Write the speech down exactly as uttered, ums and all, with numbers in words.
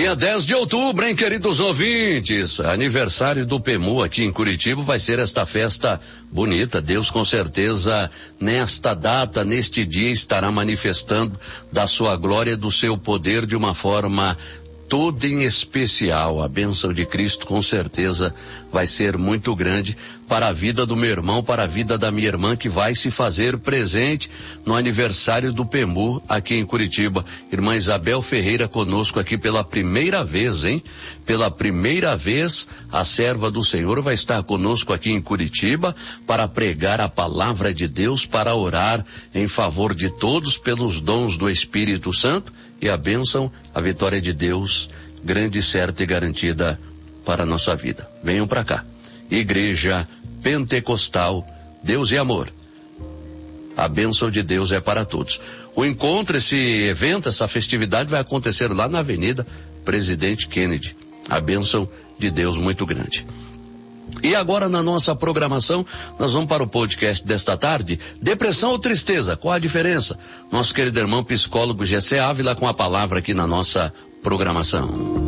Amanhã, dez de outubro, hein, queridos ouvintes? Aniversário do P E M U aqui em Curitiba, vai ser esta festa bonita. Deus, com certeza, nesta data, neste dia, estará manifestando da sua glória, do seu poder de uma forma toda em especial. A bênção de Cristo, com certeza, vai ser muito grande para a vida do meu irmão, para a vida da minha irmã, que vai se fazer presente no aniversário do P E M U aqui em Curitiba. Irmã Isabel Ferreira conosco aqui pela primeira vez, hein? Pela primeira vez, a serva do Senhor vai estar conosco aqui em Curitiba para pregar a palavra de Deus, para orar em favor de todos pelos dons do Espírito Santo e a bênção, a vitória de Deus, grande, certa e garantida para a nossa vida. Venham para cá. Igreja Pentecostal, Deus e Amor. A bênção de Deus é para todos. O encontro, esse evento, essa festividade vai acontecer lá na Avenida Presidente Kennedy. A bênção de Deus muito grande. E agora, na nossa programação, nós vamos para o podcast desta tarde. Depressão ou tristeza? Qual a diferença? Nosso querido irmão psicólogo Gessé Ávila com a palavra aqui na nossa programação.